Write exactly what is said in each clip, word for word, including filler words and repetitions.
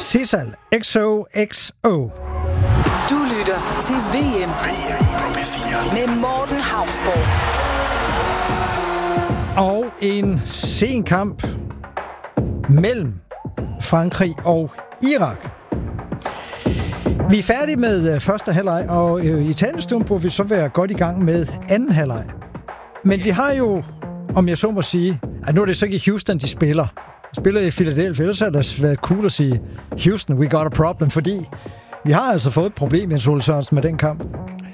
Sissal, X O X O. Du lytter til V M. V M på P fire. Med Morten Hausborg. Og en sen kamp mellem Frankrig og Irak. Vi er færdige med første halvleg, og i talende stund burde vi så være godt i gang med anden halvleg. Men vi har jo, om jeg så må sige, at nu er det så ikke Houston, de spiller. De spiller i Philadelphia, ellers har det været cool at sige, Houston, we got a problem, fordi vi har altså fået et problem, Jens Ole Sørensen, med den kamp.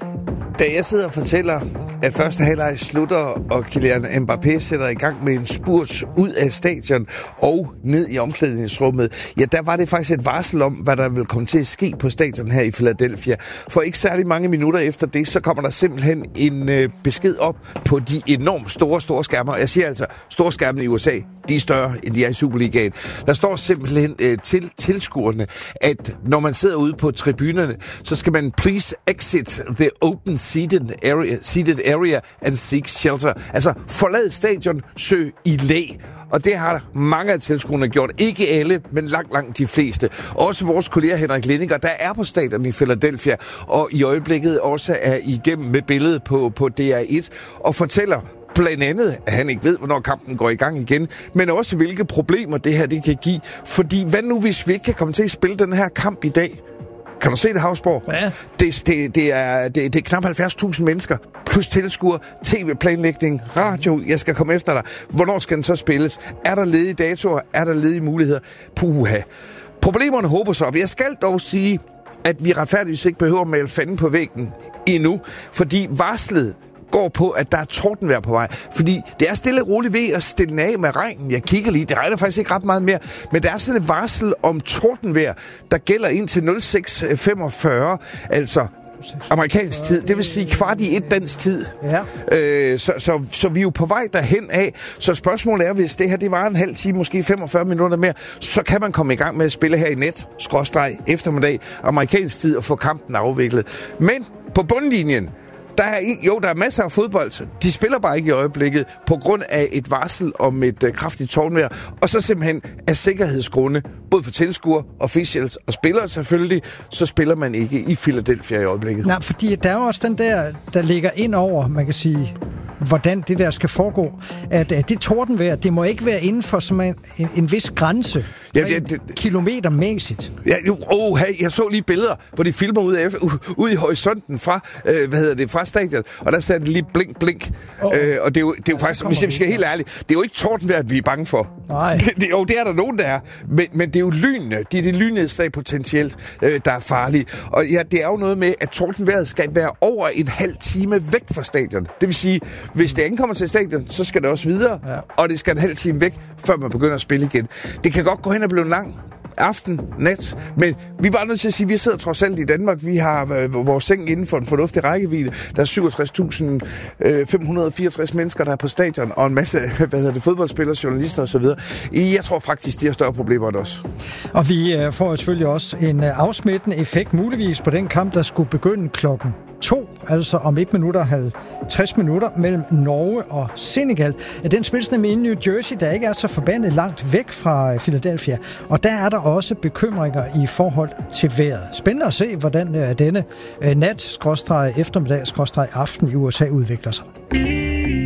Da jeg sidder og fortæller, at første halvleg slutter, og Kylian Mbappé sætter i gang med en spurt ud af stadion og ned i omklædningsrummet, ja, der var det faktisk et varsel om, hvad der vil komme til at ske på stadion her i Philadelphia. For ikke særlig mange minutter efter det, så kommer der simpelthen en øh, besked op på de enormt store, store skærmer. Jeg siger altså, store skærmene i U S A, de er større, end de er i Superligaen. Der står simpelthen øh, til tilskuerne, at når man sidder ude på tribunerne, så skal man please exit the open seated area, seated area and seek shelter. Altså forlad stadion, søg i læ. Og det har mange af tilskuerne gjort. Ikke alle, men langt, langt de fleste. Også vores kollega Henrik Lindinger, der er på stadion i Philadelphia, og i øjeblikket også er igennem med billedet på, på D R et, og fortæller blandt andet, at han ikke ved, hvornår kampen går i gang igen, men også hvilke problemer det her det kan give. Fordi hvad nu, hvis vi ikke kan komme til at spille den her kamp i dag? Kan du se det, Hausborg? Ja. Det, det, det, er, det, det er knap halvfjerds tusind mennesker, plus tilskuere, tv-planlægning, radio, jeg skal komme efter dig. Hvornår skal den så spilles? Er der ledige datoer? Er der ledige muligheder? Puha. Problemerne håber sig op. Jeg skal dog sige, at vi retfærdigvis ikke behøver at male fanden på væggen endnu, fordi varslet går på, at der er tordenvejr på vej. Fordi det er stille og roligt ved at stille af med regnen. Jeg kigger lige, det regner faktisk ikke ret meget mere, men der er sådan et varsel om tordenvejr, der gælder indtil nul seks femogfyrre, altså amerikansk tid, det vil sige kvart i et dansk tid. Ja. Øh, så, så, så vi er jo på vej derhen af. Så spørgsmålet er, hvis det her det var en halv time, måske femogfyrre minutter mere, så kan man komme i gang med at spille her i net, skråstreg, eftermiddag, amerikansk tid og få kampen afviklet. Men på bundlinjen, Der er, jo, der er masser af fodbold. De spiller bare ikke i øjeblikket på grund af et varsel om et uh, kraftigt tordenvejr. Og så simpelthen af sikkerhedsgrunde, både for tilskuere, officials og spillere selvfølgelig, så spiller man ikke i Philadelphia i øjeblikket. Nej, fordi der er jo også den der, der ligger ind over, man kan sige, hvordan det der skal foregå. At, at det tordenvejr, det må ikke være inden for som en, en, en vis grænse. Ja, det, det, kilometermæssigt. Ja, oh, hey, jeg så lige billeder, hvor de filmer ud, af, ud i horisonten fra, øh, hvad hedder det, fra stadion, og der sagde det lige blink, blink. Oh. Øh, og det er jo, det er jo faktisk, hvis jeg skal helt ærligt, det er jo ikke tordenvejr, vi er bange for. Nej. Det, det, jo, det er der nogen, der er, men, men det er jo lynene, det er det lynnedslag potentielt, øh, der er farlige. Og ja, det er jo noget med, at tordenvejret skal være over en halv time væk fra stadion. Det vil sige, hvis det ankommer til stadion, så skal det også videre, ja. Og det skal en halv time væk, før man begynder at spille igen. Det kan godt gå hen og blive en lang aften, nat, men vi er bare nødt til at sige, at vi sidder trods alt i Danmark. Vi har øh, vores seng inden for en fornuftig rækkevidde. Der er syvogtres tusind fem hundrede og fireogtres mennesker, der er på stadion, og en masse hvad hedder det, fodboldspillere, journalister osv. Jeg tror faktisk, de har større problemer end os. Og vi øh, får selvfølgelig også en øh, afsmittende effekt, muligvis på den kamp, der skulle begynde klokken to, altså om et minut og halvtreds minutter mellem Norge og Senegal. Den spilles nemlig i New Jersey, der ikke er så forbandet langt væk fra Philadelphia. Og der er der også bekymringer i forhold til vejret. Spændende at se, hvordan denne nat, skråstreg eftermiddag, skråstreg aften i U S A udvikler sig.